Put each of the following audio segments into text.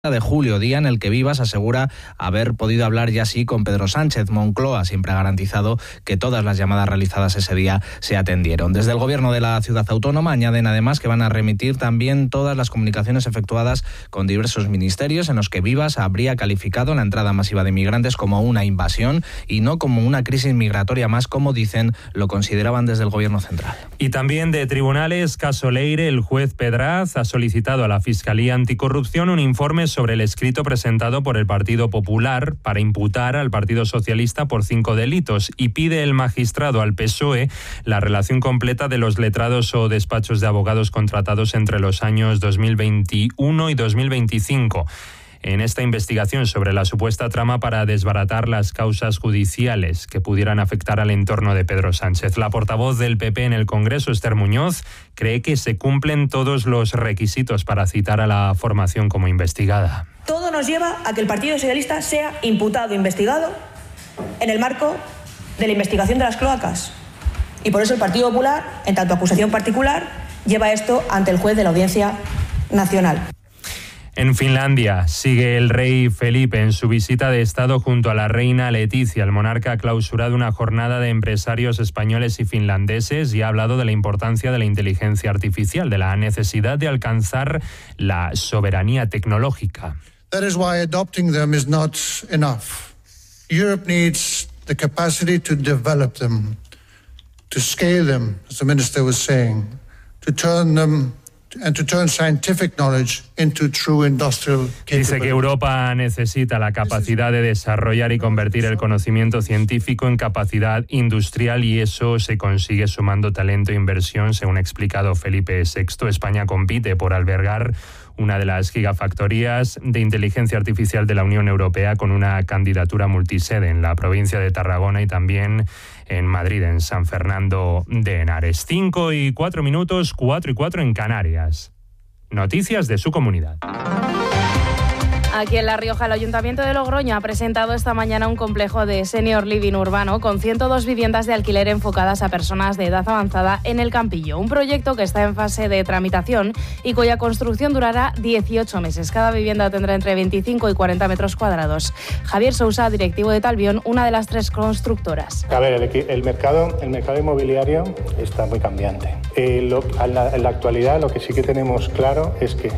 de julio, día en el que Vivas asegura haber podido hablar ya sí con Pedro Sánchez. Moncloa siempre ha garantizado que todas las llamadas realizadas ese día se atendieron. Desde el Gobierno de la Ciudad Autónoma añaden además que van a remitir también todas las comunicaciones efectuadas con diversos ministerios en los que Vivas habría calificado la entrada masiva de inmigrantes como una invasión y no como una crisis migratoria más, como dicen, lo consideraban desde el Gobierno central. Y también de tribunales, caso Leire, el juez Pedraz ha solicitado a la Fiscalía Anticorrupción un informe sobre el escrito presentado por el Partido Popular para imputar al Partido Socialista por 5 delitos y pide el magistrado al PSOE la relación completa de los letrados o despachos de abogados contratados entre los años 2021 y 2025. En esta investigación sobre la supuesta trama para desbaratar las causas judiciales que pudieran afectar al entorno de Pedro Sánchez. La portavoz del PP en el Congreso, Esther Muñoz, cree que se cumplen todos los requisitos para citar a la formación como investigada. Todo nos lleva a que el Partido Socialista sea imputado, investigado, en el marco de la investigación de las cloacas. Y por eso el Partido Popular, en tanto acusación particular, lleva esto ante el juez de la Audiencia Nacional. En Finlandia sigue el rey Felipe en su visita de Estado junto a la reina Leticia. El monarca ha clausurado una jornada de empresarios españoles y finlandeses y ha hablado de la importancia de la inteligencia artificial, de la necesidad de alcanzar la soberanía tecnológica. That is why adopting them is not enough. Europe needs the capacity to develop them, to scale them, as the minister was saying, to turn scientific knowledge into true industrial capability. Dice que Europa necesita la capacidad de desarrollar y convertir el conocimiento científico en capacidad industrial y eso se consigue sumando talento e inversión, según ha explicado Felipe VI. España compite por albergar una de las gigafactorías de inteligencia artificial de la Unión Europea con una candidatura multisede en la provincia de Tarragona y también en Madrid, en San Fernando de Henares. 5:04 minutos, 4:04 en Canarias. Noticias de su comunidad. Aquí en La Rioja, el Ayuntamiento de Logroño ha presentado esta mañana un complejo de senior living urbano con 102 viviendas de alquiler enfocadas a personas de edad avanzada en el Campillo. Un proyecto que está en fase de tramitación y cuya construcción durará 18 meses. Cada vivienda tendrá entre 25 y 40 metros cuadrados. Javier Sousa, directivo de Talbión, una de las 3 constructoras. A ver, el mercado inmobiliario está muy cambiante. En la actualidad lo que sí que tenemos claro es que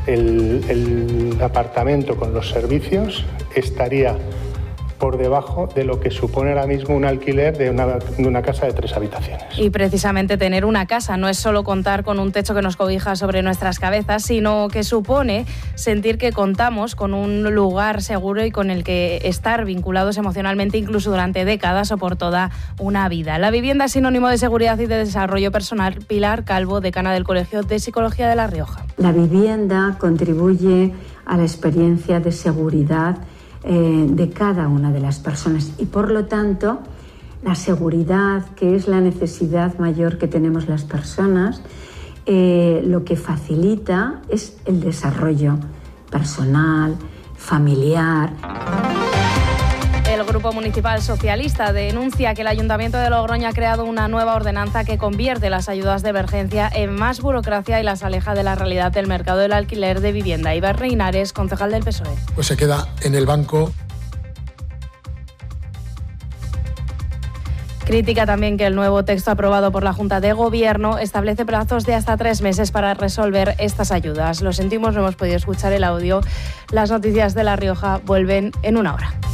el apartamento con los servicios estaría por debajo de lo que supone ahora mismo un alquiler de una casa de 3 habitaciones. Y precisamente tener una casa no es solo contar con un techo que nos cobija sobre nuestras cabezas, sino que supone sentir que contamos con un lugar seguro y con el que estar vinculados emocionalmente incluso durante décadas o por toda una vida. La vivienda es sinónimo de seguridad y de desarrollo personal. Pilar Calvo, decana del Colegio de Psicología de La Rioja. La vivienda contribuye a la experiencia de seguridad de cada una de las personas y por lo tanto la seguridad, que es la necesidad mayor que tenemos las personas, lo que facilita es el desarrollo personal, familiar. El Grupo Municipal Socialista denuncia que el Ayuntamiento de Logroño ha creado una nueva ordenanza que convierte las ayudas de emergencia en más burocracia y las aleja de la realidad del mercado del alquiler de vivienda. Iber Reinares, concejal del PSOE. Pues se queda en el banco. Critica también que el nuevo texto aprobado por la Junta de Gobierno establece plazos de hasta 3 meses para resolver estas ayudas. Lo sentimos, no hemos podido escuchar el audio. Las noticias de La Rioja vuelven en 1 hora.